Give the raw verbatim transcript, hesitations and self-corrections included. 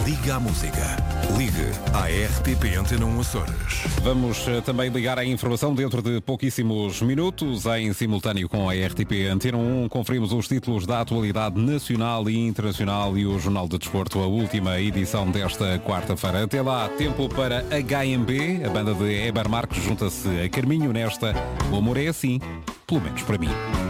Liga à Música. Ligue à R T P Antena um Açores. Vamos uh, também ligar à informação dentro de pouquíssimos minutos. Em simultâneo com a R T P Antena um, conferimos os títulos da atualidade nacional e internacional e o Jornal de Desporto, a última edição desta quarta-feira. Até lá, tempo para H M B. A banda de Eber Marques junta-se a Carminho nesta O Amor é Assim, pelo menos para mim.